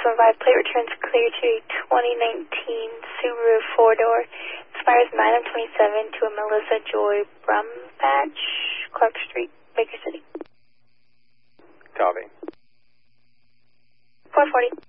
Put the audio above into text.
615 plate returns clear to a 2019 Subaru 4-door. Expires 9 of 27 to a Melissa Joy Brumbach, Clark Street, Baker City. Copy. 440.